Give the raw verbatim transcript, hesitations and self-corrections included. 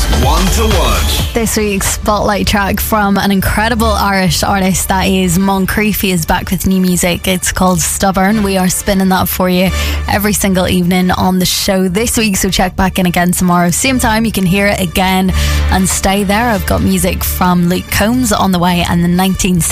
One to Watch. This week's spotlight track from an incredible Irish artist, that is Moncrief. He is back with new music. It's called Stubborn. We are spinning that for you every single evening on the show this week, so check back in again tomorrow same time. You can hear it again and stay there. I've got music from Luke Combs on the way and the nineteen